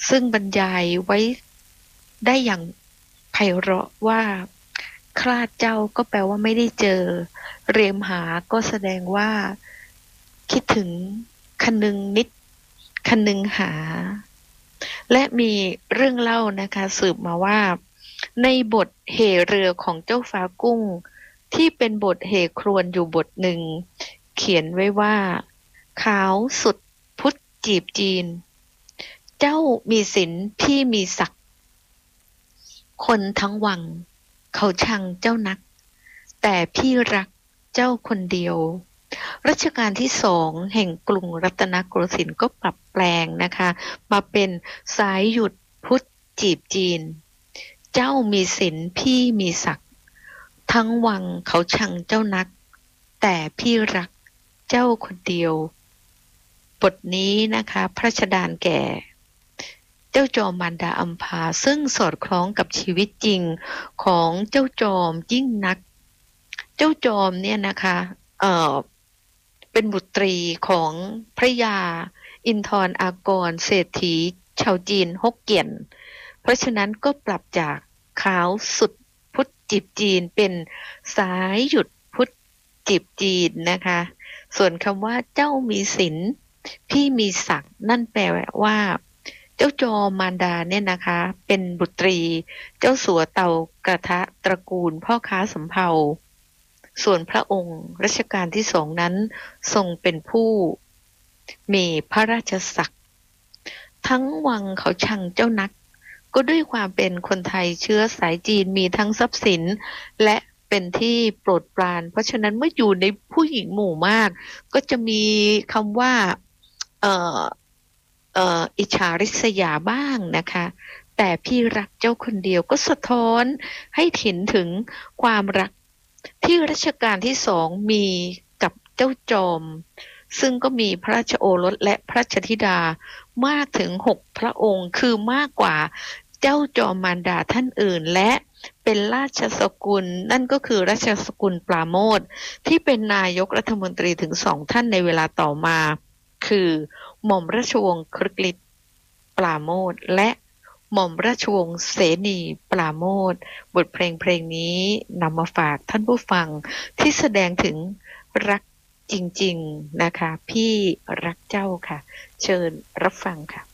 ซึ่งบรรยายไว้ได้อย่างไพเราะว่าคลาดเจ้าก็แปลว่าไม่ได้เจอเรียมหาก็แสดงว่าคิดถึงคนึงนิดคนึงหาและมีเรื่องเล่านะคะสืบมาว่าในบทเหเรือของเจ้าฟ้ากุ้งที่เป็นบทเหครวญอยู่บทหนึ่งเขียนไว้ว่าขาวสุดพุทธจีบจีนเจ้ามีศิลพี่มีศักดิ์คนทั้งวังเขาชังเจ้านักแต่พี่รักเจ้าคนเดียวรัชกาลที่สองแห่งกรุงรัตนโกสินทร์ก็ปรับแปลงนะคะมาเป็นสายหยุดพุทธจีบจีนเจ้ามีศิลพี่มีศักดิ์ทั้งวังเขาชังเจ้านักแต่พี่รักเจ้าคนเดียวบทนี้นะคะพระราชดานแก่เจ้าจอมมารดาอัมพาซึ่งสอดคล้องกับชีวิตจริงของเจ้าจอมยิ่งนักเจ้าจอมเนี่ยนะคะเป็นบุตรีของพระยาอินทรอากรเศรษฐีชาวจีนฮกเกี้ยนเพราะฉะนั้นก็ปรับจากขาวสุดพุทธจีบจีนเป็นสายหยุดพุทธจีบจีนนะคะส่วนคำว่าเจ้ามีศิลพี่มีศักดิ์นั่นแปลว่าเจ้าจอมมารดาเนี่ยนะคะเป็นบุตรีเจ้าสัวเตากระทะตระกูลพ่อค้าสำเภาส่วนพระองค์รัชกาลที่สองนั้นทรงเป็นผู้มีพระราชศักดิ์ทั้งวังเขาชังเจ้านักก็ด้วยความเป็นคนไทยเชื้อสายจีนมีทั้งทรัพย์สินและเป็นที่โปรดปรานเพราะฉะนั้นเมื่ออยู่ในผู้หญิงหมู่มากก็จะมีคำว่าเอ่ออิจฉาริษยาบ้างนะคะแต่พี่รักเจ้าคนเดียวก็สะท้อนให้เห็นถึงความรักที่รัชกาลที่สองมีกับเจ้าจอมซึ่งก็มีพระราชโอรสและพระราชธิดามากถึง6 พระองค์คือมากกว่าเจ้าจอมมารดาท่านอื่นและเป็นราชสกุลนั่นก็คือราชสกุลปราโมทย์ที่เป็นนายกรัฐมนตรีถึง2 ท่านในเวลาต่อมาคือหม่อมราชวงศ์ครึกฤทธิ์ปราโมทย์และหม่อมราชวงศ์เสนีปราโมทย์บทเพลงนี้นำมาฝากท่านผู้ฟังที่แสดงถึงรักจริงๆนะคะพี่รักเจ้าค่ะเชิญรับฟังค่ะ